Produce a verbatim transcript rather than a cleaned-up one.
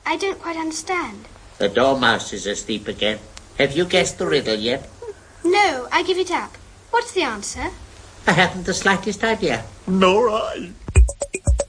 I don't quite understand. The Dormouse is asleep again. Have you guessed the riddle yet? No, I give it up. What's the answer? I haven't the slightest idea. Nor I.